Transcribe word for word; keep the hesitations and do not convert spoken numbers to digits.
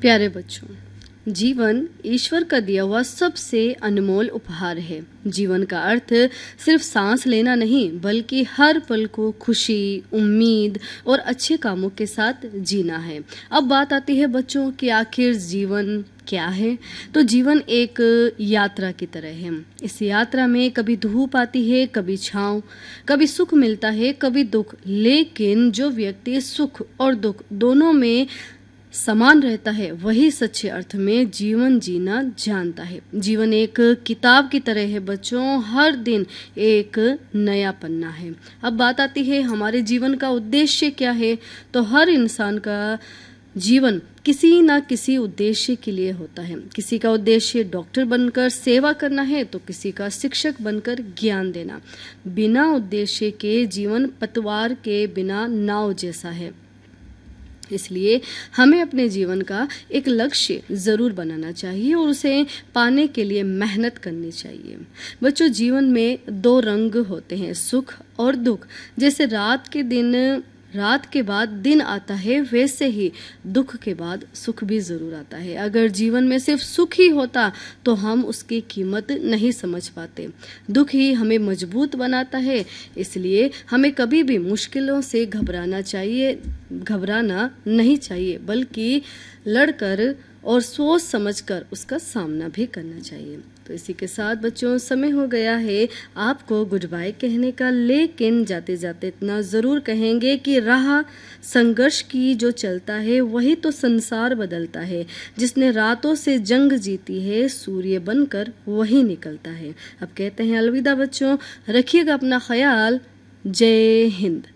प्यारे बच्चों, जीवन ईश्वर का दिया हुआ सबसे अनमोल उपहार है। जीवन का अर्थ सिर्फ सांस लेना नहीं, बल्कि हर पल को खुशी, उम्मीद और अच्छे कामों के साथ जीना है। अब बात आती है बच्चों कि आखिर जीवन क्या है। तो जीवन एक यात्रा की तरह है। इस यात्रा में कभी धूप आती है, कभी छांव, कभी सुख मिलता है, कभी दुख। लेकिन जो व्यक्ति सुख और दुख दोनों में समान रहता है, वही सच्चे अर्थ में जीवन जीना जानता है। जीवन एक किताब की तरह है बच्चों, हर दिन एक नया पन्ना है। अब बात आती है हमारे जीवन का उद्देश्य क्या है। तो हर इंसान का जीवन किसी ना किसी उद्देश्य के लिए होता है। किसी का उद्देश्य डॉक्टर बनकर सेवा करना है, तो किसी का शिक्षक बनकर ज्ञान देना। बिना उद्देश्य के जीवन पतवार के बिना नाव जैसा है। इसलिए हमें अपने जीवन का एक लक्ष्य जरूर बनाना चाहिए और उसे पाने के लिए मेहनत करनी चाहिए। बच्चों, जीवन में दो रंग होते हैं, सुख और दुख। जैसे रात के दिन रात के बाद दिन आता है, वैसे ही दुख के बाद सुख भी जरूर आता है। अगर जीवन में सिर्फ सुख ही होता तो हम उसकी कीमत नहीं समझ पाते। दुख ही हमें मजबूत बनाता है। इसलिए हमें कभी भी मुश्किलों से घबराना चाहिए घबराना नहीं चाहिए, बल्कि लड़कर और सोच समझकर उसका सामना भी करना चाहिए। तो इसी के साथ बच्चों, समय हो गया है आपको गुड बाय कहने का, लेकिन जाते जाते इतना ज़रूर कहेंगे कि राह संघर्ष की जो चलता है, वही तो संसार बदलता है। जिसने रातों से जंग जीती है, सूर्य बनकर वही निकलता है। अब कहते हैं अलविदा बच्चों, रखिएगा अपना ख्याल। जय हिंद।